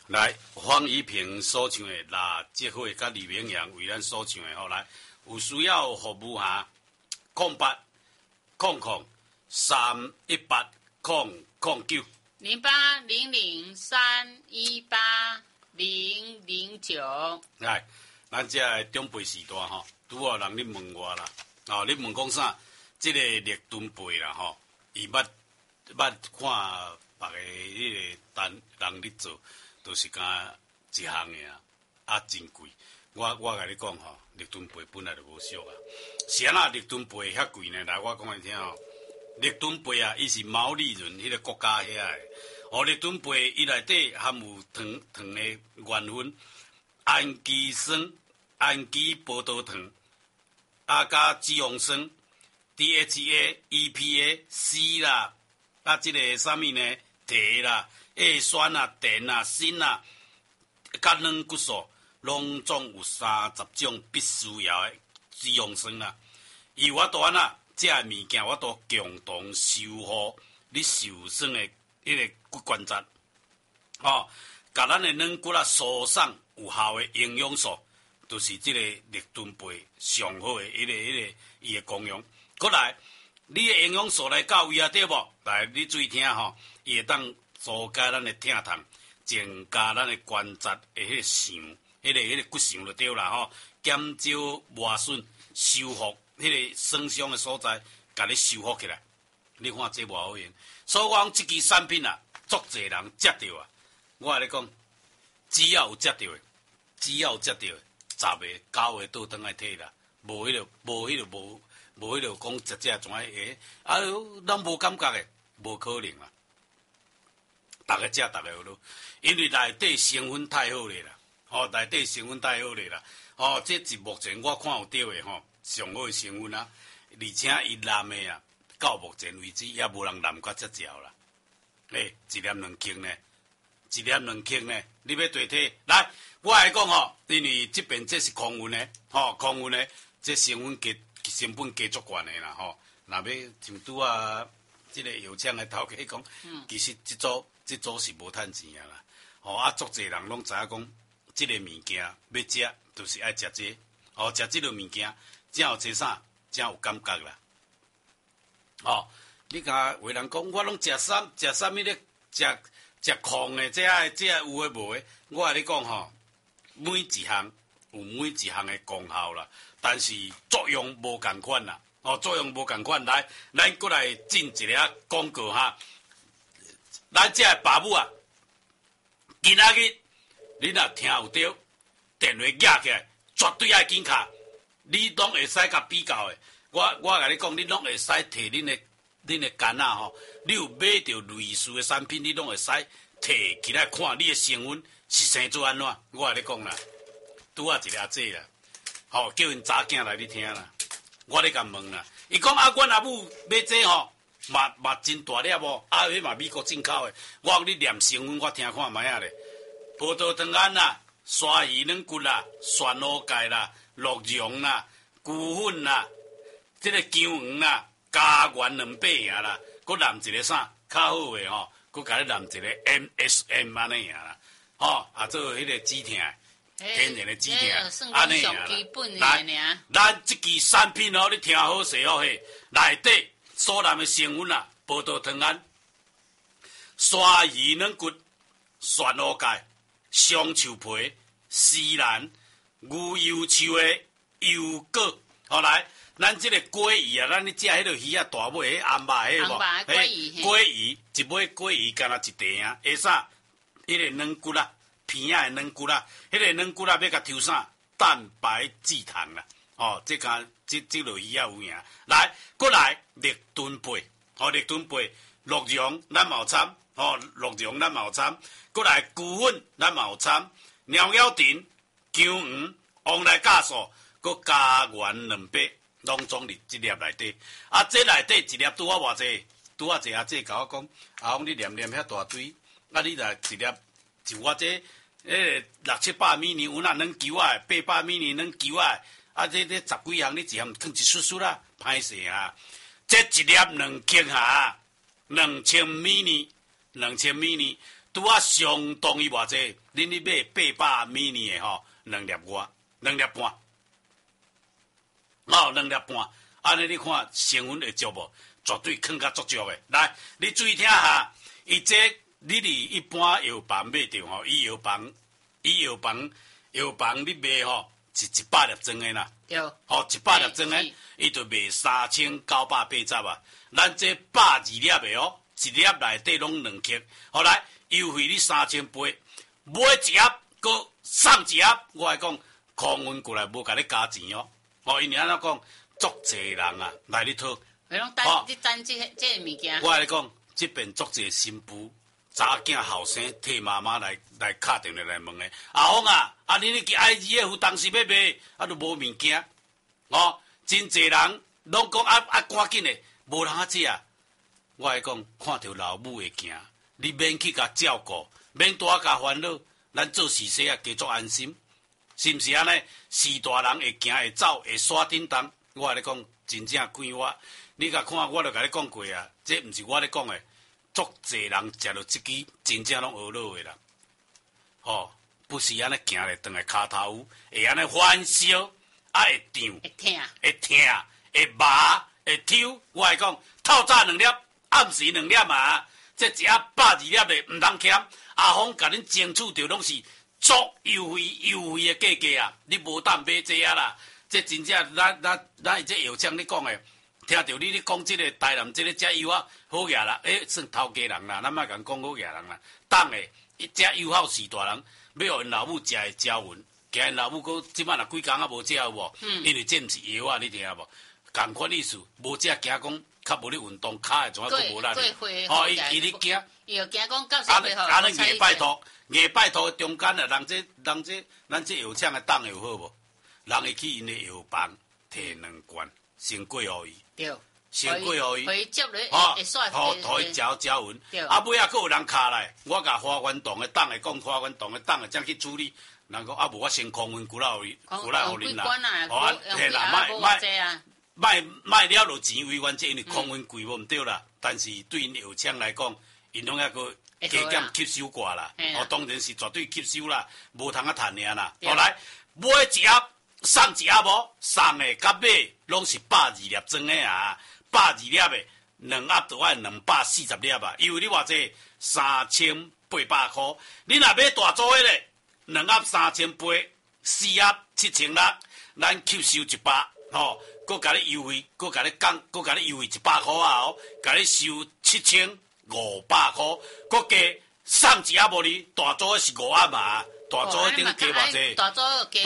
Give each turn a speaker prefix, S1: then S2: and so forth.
S1: 来，方怡平所唱的《那节会》甲李明阳为咱所唱的，后来有需要服务哈，0800318009。
S2: 0800318009。
S1: 来，咱这个长辈时代吼，拄好人咧问我啦，你问讲啥？这个立墩辈啦吼，伊捌看别个迄个人咧做，都是干一项的真贵。我甲你讲吼，立墩辈本来就无俗啊。是安那立墩辈遐贵呢？来，我讲你听吼，立墩辈伊是毛利人迄个国家遐的。立墩辈伊内底含有糖的原粉。氨基酸、氨基葡萄糖、加脂肪酸、DHA、EPA、C 啦，这个啥物呢？锑啦、叶酸啊、碘啊、锌啊，甲软骨素，拢总有30种必须要的脂肪酸啦。我都安那，这个物件我都共同修复你受伤的迄个骨关节，甲咱的软骨疏散。有效的营养素，就是这个立墩贝上好的伊的功用。过来，你的营养素来到位啊，对无？来，你注意听吼，伊会当阻解咱的疼痛，增加咱的关节的迄个相，迄个骨相就对啦吼，减少磨损，修复迄个损伤的所在，甲你修复起来。你看这无好用，所以我讲这支产品啊，足侪人接到啊。我甲你讲，只要有接到的。10个9个倒转来摕啦，无迄个讲直接怎咱无感觉的，无可能啦。大家食大家好咯，因为内底成分太好咧啦，内底成分太好咧啦，这是目前我看有对的上好的成分啊，而且伊蓝的啊，到目前为止也无人蓝过这条啦，一粒2克呢，你要对体来。我来讲因为这边这是空运的，空运的这成本加足悬的啦，若要像拄啊，这个药厂的头家讲，其实这组是无趁钱啦，足侪人拢知影讲，这个物件要食，就是爱食这，食这个物件，才有这啥，才有感觉啦，你甲有人讲，我拢食啥物咧，食空的，这有诶无诶，我甲你讲每一项有每一项的功效啦，但是作用无共款啦。作用无共款。来，咱过来进一个广告哈。咱这个爸母啊，今仔日你若听有对，电话举起来，绝对爱紧卡，你拢会使甲比较的。我甲你讲，你拢会使摕恁的肝啊你有买着类似的产品，你拢会使摕起来看你的成分。是生做安怎？我甲你讲啦，拄啊一个阿姐啦，叫因查囝来你听啦。我咧甲问啦，伊讲阮阿母买这嘛真大粒哦，迄嘛美国进口的。我讲你念成分，我听看卖啊咧。葡萄糖胺啦、鲨鱼软骨啦、酸蚵钙啦、鹿茸啦、牛粉啦、这个姜黄啦、加元2倍啊啦，佮染一个啥较好的佮甲你染一个 MSM 安尼啊啦。做迄个止疼，天然的止疼，安尼啊啦。咱这支产品你听好势嘿，内底所含的成分啊，葡萄糖胺、鲨鱼软骨、酸蚵钙、香树皮、西兰、牛油树的油果，来，咱这个鲑鱼啊，咱咧食迄个鱼啊，大尾迄红白迄无？鲑鱼一尾鲑鱼干那一袋啊，下啥？迄个软骨啦，片仔的软骨啦，迄个软骨啦要甲抽啥？蛋白质糖啦，这落鱼仔有影。来，过来立墩贝，立墩贝，鹿茸咱嘛有掺，鹿茸咱嘛有掺，过来牛粉咱嘛有掺，鸟腰丁、姜黄、黄来酵素，佮加元2倍，拢总入一粒内底。这内底一粒拄啊偌济？拄啊济阿姐甲我讲，阿公你念遐大堆。你若一粒，就我这6、700米呢，有那软球啊，800米呢软球啊，这10几项你一项放一丝丝啦，歹势啊！这一粒2克哈，2000米呢， 拄啊相当于偌济？恁咧买800米尼的吼，2粒外，2粒半，哦，2粒半，安尼你看成分会足无？绝对坑甲足足的。来，你注意听下，伊这你伫一般药房买着吼，伊药房你买吼是100粒装的啦。
S2: 对。
S1: 吼，100粒装的，伊就卖3980啊。咱这120粒的哦，一粒内底拢2克。后来优惠你3800，买一盒，佮送一盒。我来讲，空运过来无甲你加钱哦。哦，因为安怎讲，足侪人啊来你讨。
S2: 你等这物件。
S1: 我来讲，这边足侪新妇、查囝、后生替妈妈来敲电话来问的。阿峰啊，你去 IGF 当时要买，都无物件。哦，真侪人拢讲赶紧的，无人知啊。我来讲，看到老母会行，你免去甲照顾，免多甲烦恼，咱做事细啊，加足安心，是毋是安尼？是大人会行会走会耍叮当。我来讲，真正queen我。你甲看，我著甲你讲过啊，这毋是我咧讲诶，足侪人食到即支，真正拢学落诶啦。吼，不是安尼行咧，转来骹头会安尼反烧，会胀，会痛，会麻，会抽。我来讲，透早2粒，暗时2粒嘛。这一盒120粒诶，毋通欠。阿峰甲恁争取着拢是足优惠诶价格啊！你无当买这啊啦，这真正咱这药厂咧讲诶。听到你咧讲即个台南即个遮油啊好野啦，算头家人啦，咱莫共讲好野人啦。当诶，遮油好是大人，要互因老母食会招魂，惊因老母佫即摆若几工啊无食有无？因为这毋是药啊，你听无？共款意思，无食惊讲较无咧运动，骹会怎啊佫无力？哦，伊咧惊，
S2: 伊又惊讲到时候
S1: 安尼硬拜托诶中间啊，咱这药厂诶档有好无？人会去因诶药房摕2罐。先过互伊，先过互伊，
S2: 会接咧，
S1: 互伊招魂。啊，尾啊，佫有人卡来，我甲花园洞诶党诶讲，花园洞诶党诶怎去处理？人讲啊，无我先空运过来互恁啦。哦，嘿啦，卖了落钱为原则，因为空运贵无毋对啦。但是对因药厂来讲，因拢还佫加减吸收过啦。哦，当然是绝对吸收啦，无通啊趁尔啦。后来买一盒。送一盒无？送诶，甲买拢是120粒装诶啊，120粒诶，2盒就爱240粒啊。因为你偌济3800块，你若买大组诶咧，2盒3800，4盒7000，咱吸收100，吼，佮甲你优惠，佮甲你优惠100块啊哦，甲你收7500块，佮加送一盒无哩？大组诶是5盒嘛，大组诶顶加偌济？
S2: 大组加。